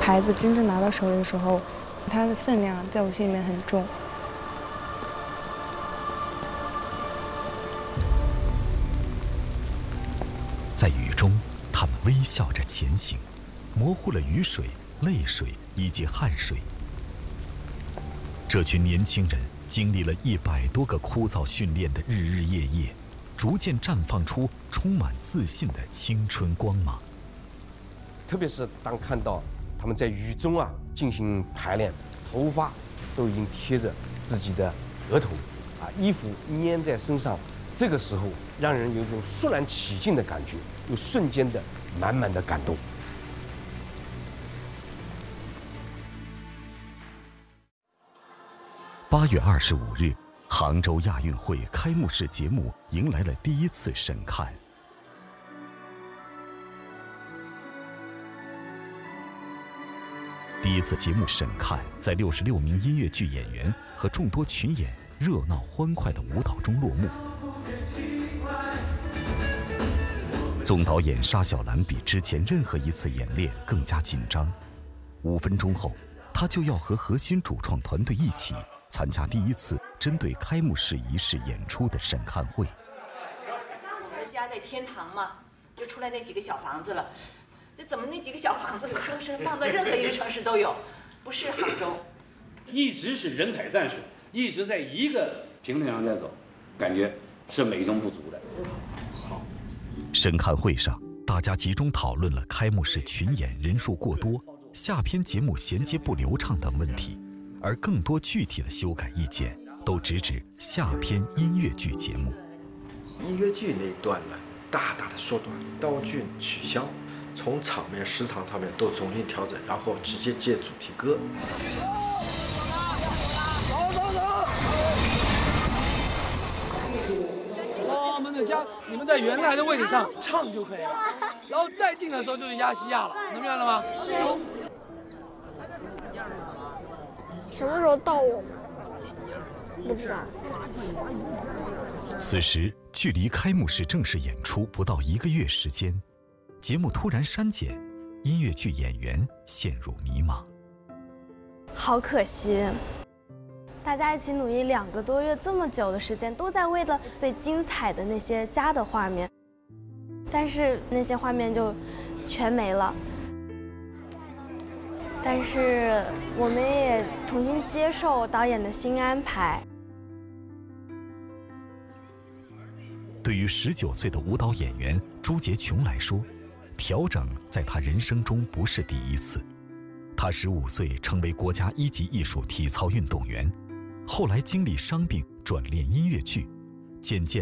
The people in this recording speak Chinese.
牌子真正拿到手里的时候，它的分量在我心里面很重。 在雨中，他们微笑着前行，模糊了雨水、泪水以及汗水。这群年轻人经历了100多个枯燥训练的日日夜夜，逐渐绽放出充满自信的青春光芒。 特别是当看到他们在雨中进行排练，头发都已经贴着自己的额头，衣服粘在身上，这个时候让人有一种肃然起敬的感觉，有瞬间的满满的感动。 8月25日，杭州亚运会开幕式节目迎来了第一次审看。第一次节目审看在66名音乐剧演员和众多群演热闹欢快的舞蹈中落幕。总导演沙小兰比之前任何一次演练更加紧张。5分钟后，他就要和核心主创团队一起参加第一次针对开幕式仪式演出的审看会。 我们的家在天堂嘛，就出来那几个小房子了。这怎么那几个小房子说是放在任何一个城市都有，不是杭州。 一直是人海战术，一直在一个平台上在走，感觉是美中不足的。好， 审看会上，大家集中讨论了开幕式群演人数过多、下篇节目衔接不流畅等问题，而更多具体的修改意见都直指下篇音乐剧节目。 音乐剧那一段呢，大大的缩短，道具取消。从场面、时长上面都重新调整，然后直接接主题歌。 我们的家，你们在原来的位置上唱就可以了，然后再进的时候就是压西亚了，能明白了吗？ 什么时候到我们？不知道。 此时，距离开幕式正式演出不到1个月时间。节目突然删减，音乐剧演员陷入迷茫。 好可惜，大家一起努力2个多月，这么久的时间，都在为了最精彩的那些家的画面，但是那些画面就全没了。但是我们也重新接受导演的新安排。 对于19岁的舞蹈演员朱洁琼来说，调整在他人生中不是第一次。他15岁成为国家1级艺术体操运动员，后来经历伤病转练音乐剧，渐渐